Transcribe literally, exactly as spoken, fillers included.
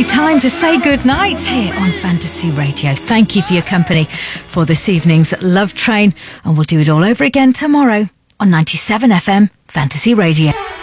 absolutely time to say goodnight here on Fantasy Radio. Thank you for your company for this evening's Love Train, and we'll do it all over again tomorrow on ninety-seven F M Fantasy Radio.